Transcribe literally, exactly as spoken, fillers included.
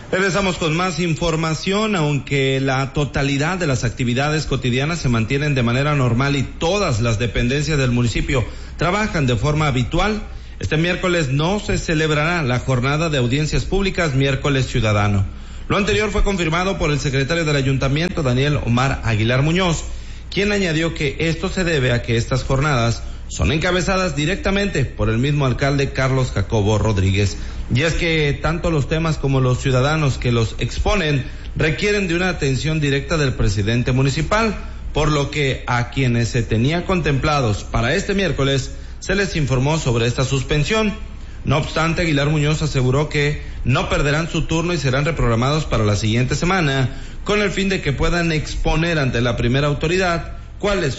Regresamos con más información. Aunque la totalidad de las actividades cotidianas se mantienen de manera normal y todas las dependencias del municipio trabajan de forma habitual, este miércoles no se celebrará la jornada de audiencias públicas Miércoles Ciudadano. Lo anterior fue confirmado por el secretario del ayuntamiento, Daniel Omar Aguilar Muñoz, quien añadió que esto se debe a que estas jornadas son encabezadas directamente por el mismo alcalde Carlos Jacobo Rodríguez. Y es que tanto los temas como los ciudadanos que los exponen requieren de una atención directa del presidente municipal, por lo que a quienes se tenía contemplados para este miércoles se les informó sobre esta suspensión. No obstante, Aguilar Muñoz aseguró que no perderán su turno y serán reprogramados para la siguiente semana, con el fin de que puedan exponer ante la primera autoridad cuáles